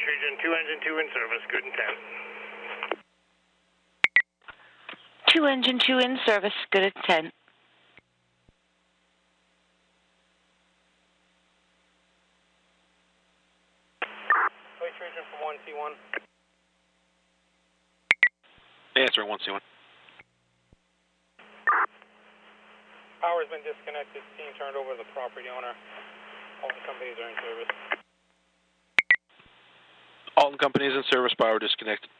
Region 2, engine 2 in service, good intent. 2 engine 2 in service, good intent. Voice Region from 1C1. Answering 1C1. Power's been disconnected, being turned over to the property owner. All the companies are in service. Alton companies in service, power disconnected.